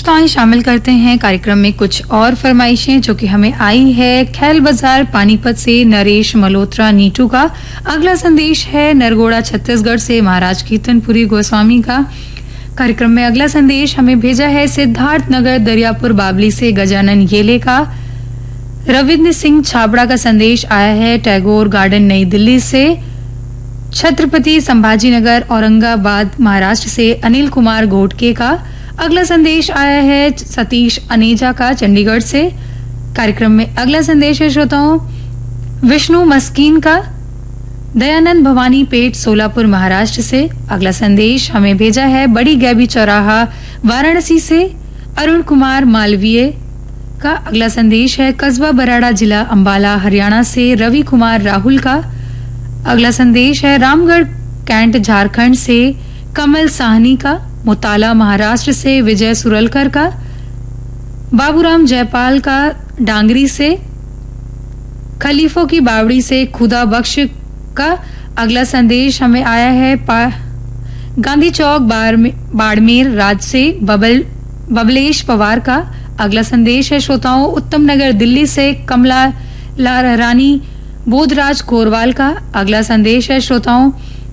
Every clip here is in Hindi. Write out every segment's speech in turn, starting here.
श्रोताएं शामिल करते हैं कार्यक्रम में कुछ और फरमाइशें जो कि हमें आई है। खैल बाजार पानीपत से नरेश मल्होत्रा नीटू का। अगला संदेश है नरगोड़ा छत्तीसगढ़ से महाराज कीर्तनपुरी गोस्वामी का। कार्यक्रम में अगला संदेश हमें भेजा है सिद्धार्थ नगर दरियापुर बाबली से गजानन येले का। रविंद्र सिंह छाबड़ा का संदेश आया है टैगोर गार्डन नई दिल्ली से। छत्रपति संभाजीनगर औरंगाबाद महाराष्ट्र से अनिल कुमार घोटके का। अगला संदेश आया है सतीश अनेजा का चंडीगढ़ से। कार्यक्रम में अगला संदेश है श्रोताओं विष्णु मस्कीन का। दयानंद भवानी पेट सोलापुर महाराष्ट्र से। अगला संदेश हमें भेजा है बड़ी गैबी चौराहा वाराणसी से अरुण कुमार मालवीय का। अगला संदेश है कस्बा बराड़ा जिला अंबाला हरियाणा से रवि कुमार राहुल का। अगला संदेश है रामगढ़ कैंट झारखंड से कमल साहनी का। मुताला महाराष्ट्र से विजय सुरलकर का। बाबूराम जयपाल का डांगरी से। खलीफों की बावड़ी से खुदा बख्श का। अगला संदेश हमें आया है गांधी चौक बाड़मेर राज से बबलेश पवार का। अगला संदेश है श्रोताओं उत्तम नगर दिल्ली से कमला रानी बोधराज कोरवाल का। अगला संदेश है श्रोताओं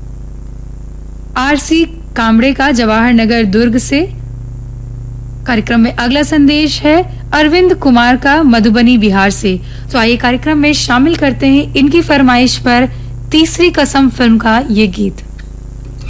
आरसी कामड़े का जवाहर नगर दुर्ग से। कार्यक्रम में अगला संदेश है अरविंद कुमार का मधुबनी बिहार से। तो आइए कार्यक्रम में शामिल करते हैं इनकी फरमाइश पर तीसरी कसम फिल्म का ये गीत।